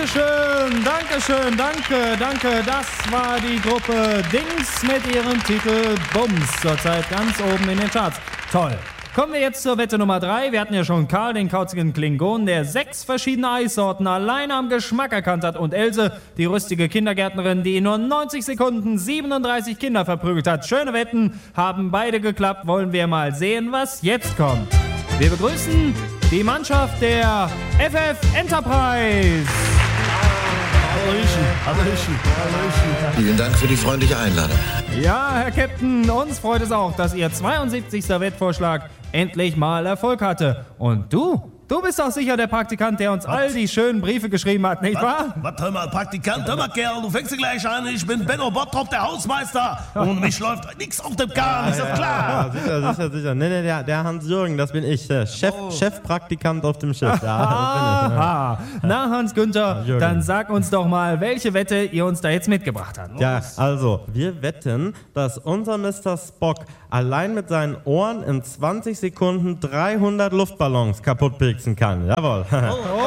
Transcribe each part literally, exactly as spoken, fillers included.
Dankeschön, Dankeschön, danke, danke. Das war die Gruppe Dings mit ihrem Titel Bums. Zurzeit ganz oben in den Charts. Toll. Kommen wir jetzt zur Wette Nummer drei. Wir hatten ja schon Karl, den kauzigen Klingon, der sechs verschiedene Eissorten alleine am Geschmack erkannt hat. Und Else, die rüstige Kindergärtnerin, die in nur neunzig Sekunden siebenunddreißig Kinder verprügelt hat. Schöne Wetten, haben beide geklappt. Wollen wir mal sehen, was jetzt kommt. Wir begrüßen die Mannschaft der F F Enterprise. Hallöchen, Hallöchen, Hallöchen. Vielen Dank für die freundliche Einladung. Ja, Herr Captain, uns freut es auch, dass Ihr zweiundsiebzigster Wettvorschlag endlich mal Erfolg hatte. Und du? Du bist doch sicher der Praktikant, der uns Was? all die schönen Briefe geschrieben hat, nicht Was? wahr? Was, hör mal, Praktikant, hör mal, Kerl, du fängst gleich an, ich bin Benno Bottrop, der Hausmeister. Ohne mich läuft nichts auf dem Kahn, ist doch klar. Ja, sicher, sicher, sicher. Nee, nee, der, der Hans-Jürgen, das bin ich, der Chef, Oh. Chefpraktikant auf dem Schiff. Ja, Aha. Na, Hans-Günther, Jürgen. dann sag uns doch mal, welche Wette ihr uns da jetzt mitgebracht habt. ja, also, wir wetten, dass unser Mister Spock allein mit seinen Ohren in zwanzig Sekunden dreihundert Luftballons kaputtpixen kann. Jawohl. Oh,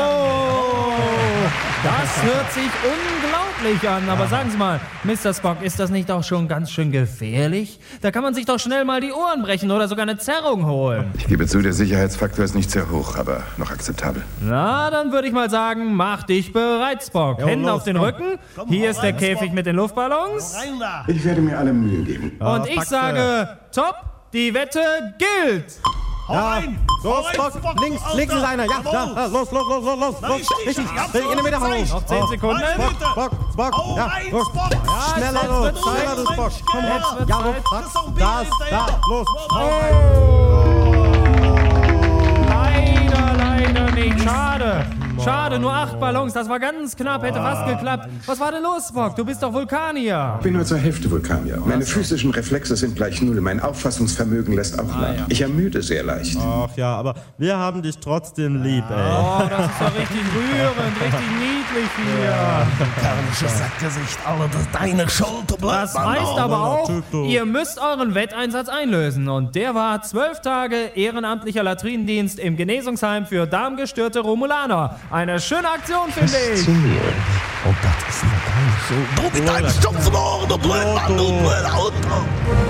das hört sich unglaublich an. Aber sagen Sie mal, Mister Spock, ist das nicht auch schon ganz schön gefährlich? Da kann man sich doch schnell mal die Ohren brechen oder sogar eine Zerrung holen. Ich gebe zu, der Sicherheitsfaktor ist nicht sehr hoch, aber noch akzeptabel. Na, dann würde ich mal sagen, mach dich bereit, Spock. Jo, Hände los, auf den komm. Rücken. Komm, Hier hau ist der rein, Käfig Spock. mit den Luftballons. Rein da. Ich werde mir alle Mühe geben. Und ich pack's, sage, top, die Wette gilt. Hau Ja, rein. Hau los, rein, Spock, Spock, links, Alter. links ist einer. Ja, Jawohl. ja, ja, los, los, los, los, los, Na, los, richtig, richtig, ich hab's richtig, in der Mitte gezeigt. hoch. Noch zehn Oh, Sekunden. Rein, Spock, bitte. Spock, Spock, Hau ja, rein, los. Spock. Schneller, jetzt los, wird's schneller, Zeit. du Spock. Komm her. Jetzt wird's Ja, Zeit. los, Das ist auch ein das, Bier da, hinterher. los. Leider, leider nicht. Schade. Schade, nur acht Ballons. Das war ganz knapp, hätte fast geklappt. Was war denn los, Spock? Du bist doch Vulkanier. Ich bin nur zur Hälfte Vulkanier. Meine physischen Reflexe sind gleich null. Mein Auffassungsvermögen lässt auch nach. Ich ermüde sehr leicht. Ach ja, aber wir haben dich trotzdem lieb, ey. Oh, das ist doch richtig rührend, richtig niedlich hier. Karnisches Sackgesicht, Alter, das ist deine Schuld. Du Das bleibst heißt aber auch, Tito. ihr müsst euren Wetteinsatz einlösen. Und der war zwölf Tage ehrenamtlicher Latrinendienst im Genesungsheim für darmgestörte Romulaner. Eine schöne Aktion, finde ich. Oh, das ist noch gar nicht so. Du mit deinem stumpfen Ohren, du blöd Mann, du blöd Auto.